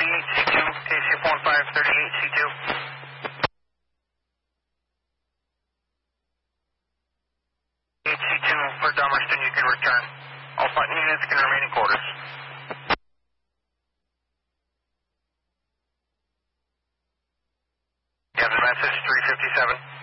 38C2, KCF 15, 38C2. 8C2 for Dummerston, you can return. All Button units can remain in quarters. You have the message, 357.